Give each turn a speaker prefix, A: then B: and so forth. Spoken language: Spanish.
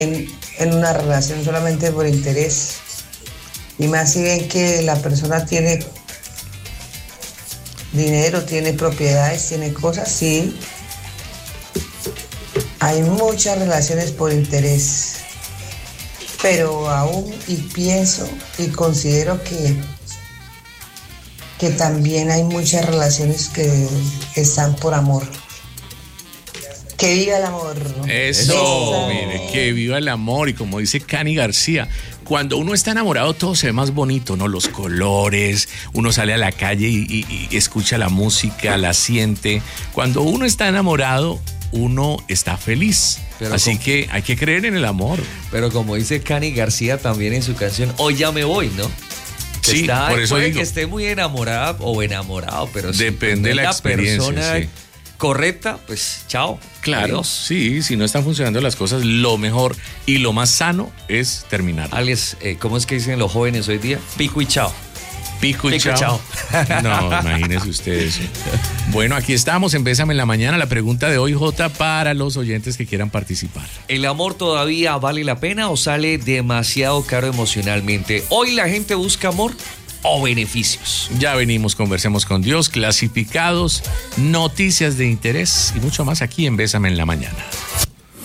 A: en una relación solamente por interés. Y más si ven que la persona tiene dinero, tiene propiedades, tiene cosas, sí. Hay muchas relaciones por interés. Pero aún y pienso y considero que también hay muchas relaciones que están por amor. ¡Que viva el amor!
B: Eso, mire, que viva el amor. Y como dice Cani García, cuando uno está enamorado todo se ve más bonito, ¿no? Los colores, uno sale a la calle y escucha la música, la siente. Cuando uno está enamorado, uno está feliz. Así que hay que creer en el amor.
C: Pero como dice Cani García también en su canción, Hoy ya me voy, ¿no?
B: Sí, por eso
C: puede
B: digo,
C: que esté muy enamorada o enamorado, pero
B: depende de la experiencia,
C: persona
B: sí.
C: correcta, pues chao.
B: Claro,
C: Adiós.
B: sí, si no están funcionando las cosas, lo mejor y lo más sano es terminar.
C: Alex, ¿cómo es que dicen los jóvenes hoy día? Pico y chao.
B: Pico y chao. No, imagínese usted eso. Bueno, aquí estamos en Bésame en la Mañana. La pregunta de hoy, Jota, para los oyentes que quieran participar.
C: ¿El amor todavía vale la pena o sale demasiado caro emocionalmente? Hoy la gente busca amor o beneficios.
B: Ya venimos, conversemos con Dios, clasificados, noticias de interés y mucho más aquí en Bésame en la Mañana.